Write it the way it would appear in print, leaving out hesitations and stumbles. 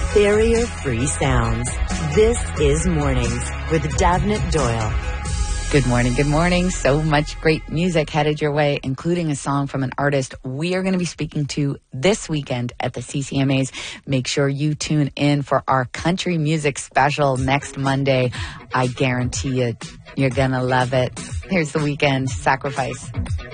Barrier-free sounds. This is Mornings with Davnit Doyle. Good morning, good morning. So much great music headed your way, including a song from an artist we are going to be speaking to this weekend at the CCMAs. Make sure you tune in for our country music special next Monday. I guarantee you, you're going to love it. Here's The Weeknd, Sacrifice.